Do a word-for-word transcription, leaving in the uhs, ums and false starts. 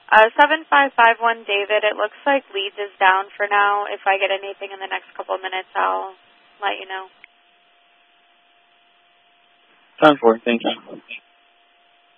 Uh, seven five five one David, it looks like leads is down for now. If I get anything in the next couple of minutes, I'll let you know. Time for it. Thank you.